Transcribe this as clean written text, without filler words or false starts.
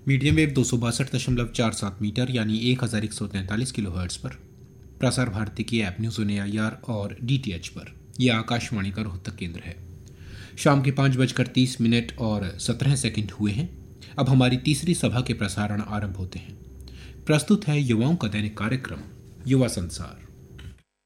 Medium wave 262.47 metre यानी 1143 kilo hertz पर, प्रसार भारती की ऐप न्यूज़ ऑन एआईआर और डीटीएच पर। यह आकाशवाणी का रोहतक केंद्र है। शाम के 5:30 और 17 सेकंड हुए हैं। अब हमारी तीसरी सभा के प्रसारण आरंभ होते हैं। प्रस्तुत है युवाओं का दैनिक कार्यक्रम युवा संसार।